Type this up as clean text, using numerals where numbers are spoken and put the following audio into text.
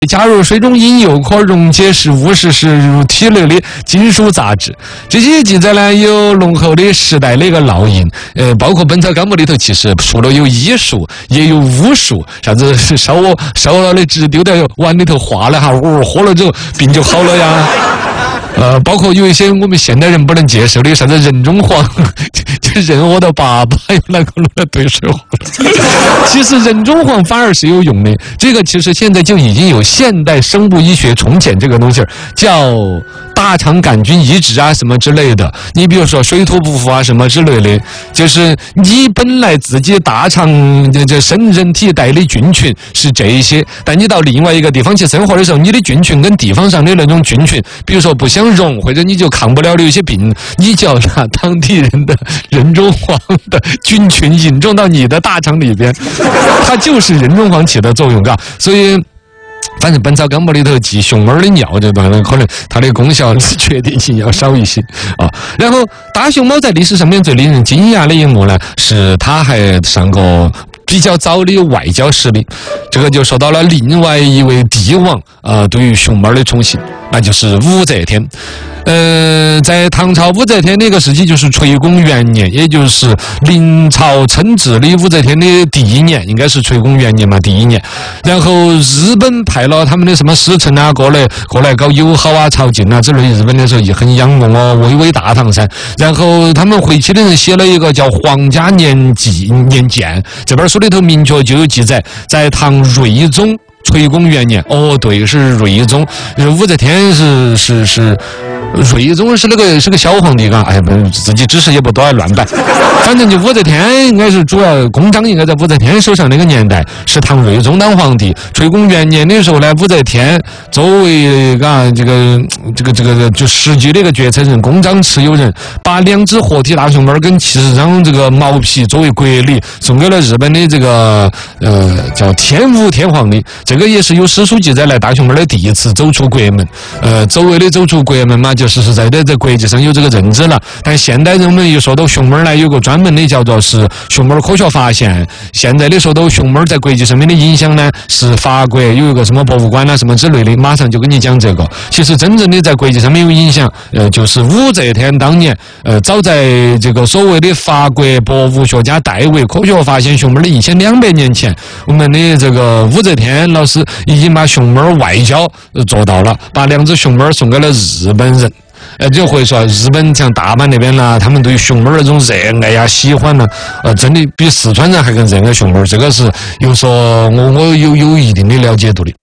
加入水中隐有可溶解食物时摄入体内的金属杂质。这些记载呢有浓厚的时代的一个烙印。包括《本草纲目》里头其实除了有医术，也有巫术，啥子烧了的纸丢到碗里头化了哈，喝了之后病就好了呀。包括有一些我们现代人不能接受的啥子人中黄，就人喝到粑粑有那个弄来兑水喝了。其实人中黄反而是有用的，这个其实现在就已经有现代生物医学重检这个东西，叫大肠杆菌移植啊什么之类的。你比如说水土不服啊什么之类的，就是你本来自己大肠这人体带的菌群是这一些，但你到另外一个地方去生活的时候，你的菌群跟地方上的那种菌群，比如说不相容，或者你就抗不了的有些病，你就要拿当地人的人中黄的菌群引种到你的大肠里边，它就是人中黄起的作用，所以反正《本草纲目》里头记熊猫的尿这段可能它的功效确定性要少一些啊。然后大熊猫在历史上面最令人惊讶的一幕呢，是它还上过比较早的外交使力。这个就说到了另外一位帝王对于熊猫的宠幸，那就是武则天。在唐朝武则天那个时期，就是垂公元年，也就是临朝称制的武则天的第一年，应该是垂公元年嘛，第一年。然后日本派了他们的什么使臣啊过来搞友好啊、朝觐啊之类。日本的时候也很仰慕巍巍大唐山。然后他们回去的人写了一个叫《皇家年鉴》，这本书里头明确就有记载，在唐睿宗垂公元年，对，是睿宗，武则天是睿宗是个小皇帝自己知识也不多，乱摆。反正就武则天应该是主要公章应该在武则天手上那个年代，是唐睿宗当皇帝。垂公元年的时候呢，武则天作为这个就实际的一个决策人、公章持有人，把2只活体大熊猫跟70张这个毛皮作为国礼送给了日本的这个叫天武天皇的。这个也是有史书记载来大熊猫的第一次走出国门。所谓的走出国门嘛，就实实在在在国际上有这个认知了。但现代人们一说到熊猫呢，有个专门的叫做是熊猫科学发现。现在的说到熊猫在国际上面的影响呢，是法国有一个什么博物馆啊什么之类的，马上就跟你讲这个。其实真正的在国际上面有影响，就是武则天当年，早在这个所谓的法国博物学家戴维科学发现熊猫的1200年前，我们的这个武则天老师已经把熊猫外交做到了，把2只熊猫送给了日本人。就会说日本像大阪那边啦，他们对于熊猫那种热爱呀、喜欢呢，真的比四川人还更热爱熊猫。这个是有说我有一定的了解度的。